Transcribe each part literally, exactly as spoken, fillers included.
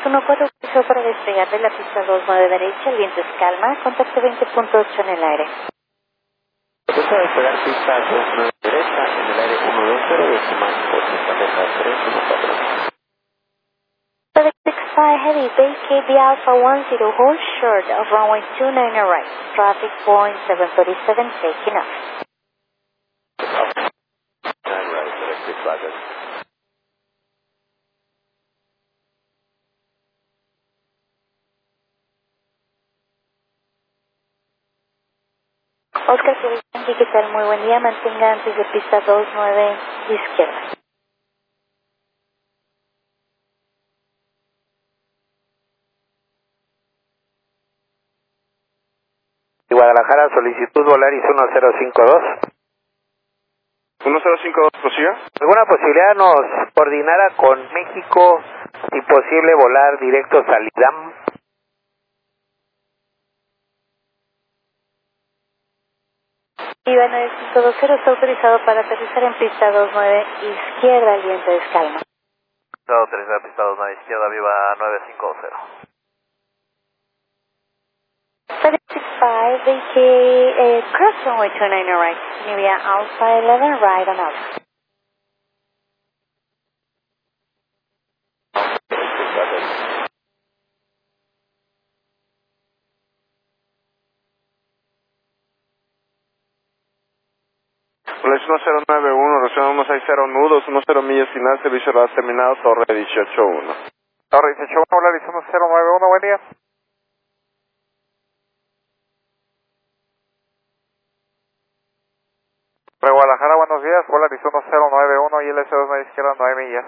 uno cuatro piso para despegar de la pista dos nueve derecha, el viento es calma, contacto veinte punto ocho en el aire. Comienza a despegar pista dos nueve derecha, en el aire uno dos cero, decimal ocho, tarjeta tres uno cuatro. Pacific six five Heavy, vacate the Alpha one zero, hold short of runway two nine right, traffic point seven thirty-seven, taking off. nine right, electric flaggers. Oscar, ¿qué tal? Muy buen día, mantenga antes de pista dos nueve izquierda. Guadalajara, solicitud Volaris uno cero cinco dos. uno cero cinco dos, prosiga. ¿Alguna posibilidad nos coordinara con México, si posible, volar directos al IDAM? Iva nueve cinco dos cero está autorizado para aterrizar en pista dos nueve izquierda, el viento es calma. Está autorizada pista dos nueve izquierda, viva nueve cinco cero. Pacific six five, vacate, uh, cross runway two nine right, Nivea Alpha eleven, right on Alpha. Volaris uno cero nueve uno, reacción uno seis cero nudos, uno cero millas final, servicio radar terminado, torre dieciocho uno. Torre dieciocho uno, Volaris uno cero nueve uno, buen día. Pre Guadalajara, buenos días, Volaris uno cero nueve uno y L S dos nueve izquierda, nueve millas.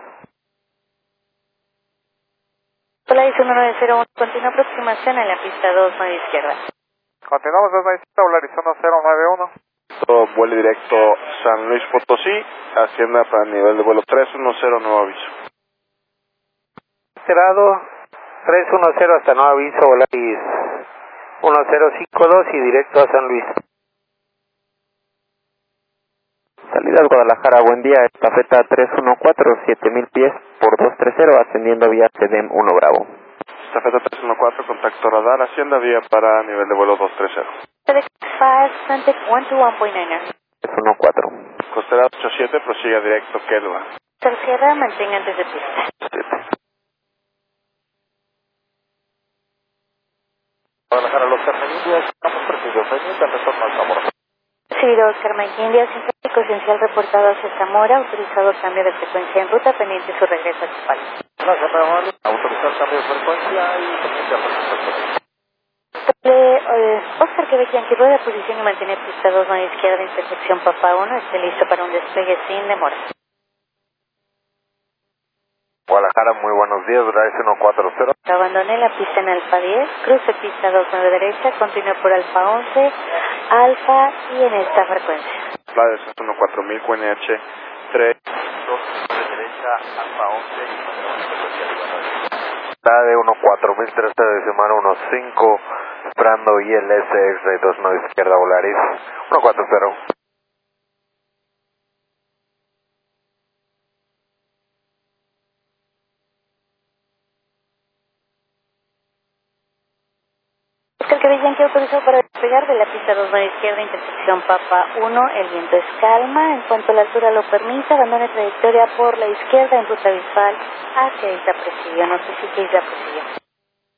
Volaris uno nueve cero uno, continúa aproximación en la pista dos nueve izquierda. Continuamos dos nueve izquierda, Volaris uno cero nueve uno. Todo vuelo directo San Luis Potosí, Hacienda para nivel de vuelo tres uno cero, nuevo aviso. Cerrado, tres uno cero hasta nuevo aviso, Volaris uno cero cinco dos y directo a San Luis. Salida Guadalajara, buen día, estafeta tres uno cuatro, siete mil pies por dos tres cero, ascendiendo vía C D E M uno Bravo. Estafeta tres uno cuatro, contacto radar, Hacienda vía para nivel de vuelo dos tres cero. Pacific five, contact one two one point nine. tres uno cuatro. Costera ocho siete, prosiga directo Kelva. Tercera, mantenga antes de pista. Guadalajara, los Carmen estamos precisos, pendiente, retorno al Zamora. Recibido Oscar Mike India, sin tráfico esencial reportado hacia Zamora, autorizado cambio de frecuencia en ruta, pendiente su regreso a Chupal. Gracias, muy amable. Autorizar cambio de frecuencia y pendiente a frecuencia. Eh, Oscar Quebec Yankee, rueda posición y mantiene pista dos nueve izquierda, intersección Papa uno, esté listo para un despegue sin demora. Guadalajara, muy buenos días, Volaris uno cuatro cero. Abandone la pista en Alfa diez, cruce pista dos nueve derecha, continúe por Alfa once, Alfa y en esta frecuencia. Volaris uno cuatro mil, Q N H tres dos derecha, Alfa once y La de uno cuatro mil tres de semana uno cinco, esperando I L S X-Ray dos nueve izquierda, Volaris uno cuatro cero. Oscar Quebec Yankee autorizado para despegar de la pista dos nueve izquierda, intersección Papa uno, el viento es calma, en cuanto la altura lo permita, abandone trayectoria por la izquierda en ruta visual hacia Isla Presidio, notifique Isla Presidio.